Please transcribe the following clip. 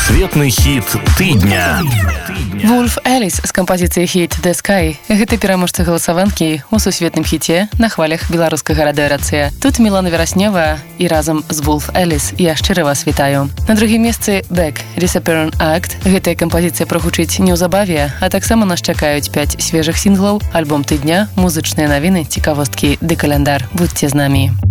Сусветны хіт тыдня. Вулф Эліс з кампазіцыяй «Hit the Sky» – гэта пераможца галасаванкі ў сусветным хіце на хвалях беларускага радыёрацыя. Тут Мілана Вераснёва і разам з Вулф Эліс я шчыра вас вітаю. На другім месцы «Back» «Disappearing Act». Гэтая кампазіцыя прагучыць неўзабаве, а таксама нас чакаюць 5 свежых сінглаў, альбом тыдня, музычныя навіны, цікавосткі ды каляндар. Будьце з намі.